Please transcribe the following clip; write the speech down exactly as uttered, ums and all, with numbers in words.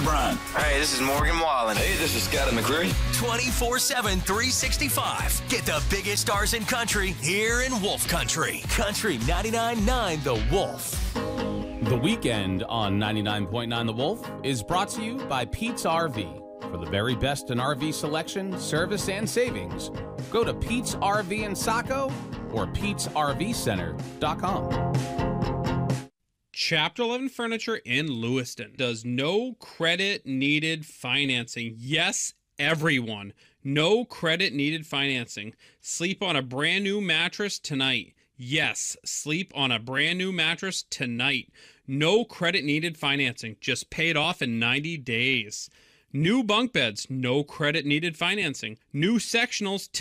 Bryant. Hey, this is Morgan Wallen. Hey, this is Scott McCreery. twenty-four seven, three sixty-five. Get the biggest stars in country here in Wolf Country. Country ninety-nine point nine The Wolf. The Weekend on ninety-nine point nine The Wolf is brought to you by Pete's R V. For the very best in R V selection, service, and savings, go to Pete's R V in Saco or Pete's R V Center dot com. Chapter eleven Furniture in Lewiston does no credit needed financing. Yes, everyone. No credit needed financing. Sleep on a brand new mattress tonight. Yes, sleep on a brand new mattress tonight. No credit needed financing. Just pay it off in ninety days. New bunk beds. No credit needed financing. New sectionals.